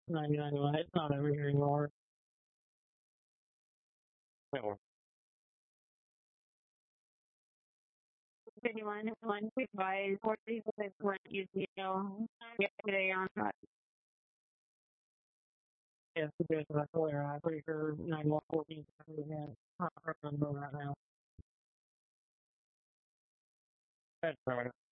99 one. It's not over here anymore. No. 51, one quick buy, 40 went UCL yesterday on that. Yes, it's good. That's where I'm pretty sure 9114 again. I don't remember right now. That's right.